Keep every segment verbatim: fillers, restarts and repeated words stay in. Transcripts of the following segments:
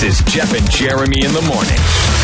is Jeff and Jeremy in the morning.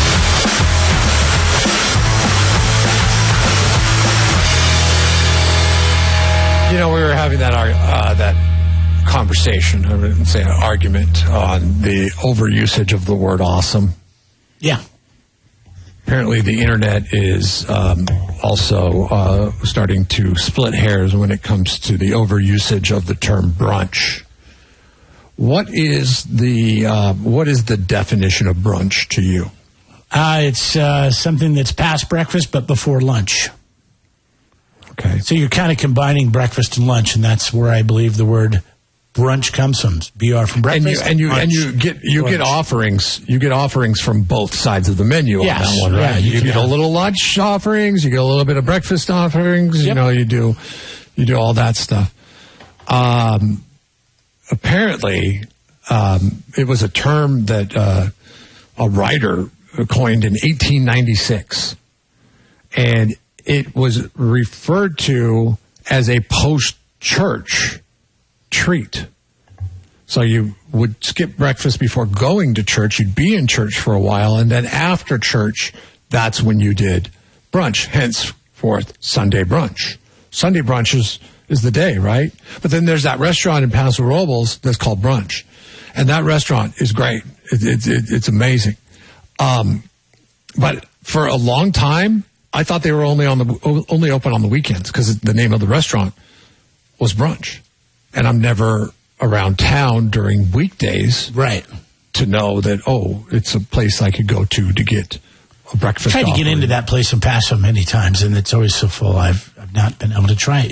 You know, we were having that uh, that conversation, I wouldn't say an argument, on the overusage of the word awesome. Yeah. Apparently the internet is um, also uh, starting to split hairs when it comes to the overusage of the term brunch. What is the uh, what is the definition of brunch to you? Uh, it's uh, something that's past breakfast but before lunch. Okay. So you're kind of combining breakfast and lunch, and that's where I believe the word brunch comes from. B R from breakfast. And you and you, brunch, and you get you lunch. get offerings you get offerings from both sides of the menu Yes. on that one, right? Yeah, you you can get a have- little lunch offerings, you get a little bit of breakfast offerings. Yep. You know, you do you do all that stuff. Um, apparently, um, it was a term that uh, a writer coined in eighteen ninety-six, and it was referred to as a post-church treat. So you would skip breakfast before going to church. You'd be in church for a while, and then after church, that's when you did brunch. Henceforth, Sunday brunch. Sunday brunch is, is the day, right? But then there's that restaurant in Paso Robles that's called Brunch, and that restaurant is great. It, it, it, it's amazing. Um, but for a long time, I thought they were only on the only open on the weekends because the name of the restaurant was Brunch, and I'm never around town during weekdays, right, to know that oh, it's a place I could go to to get a breakfast. Tried to offering. get into that place in Paso many times, and it's always so full. I've I've not been able to try it.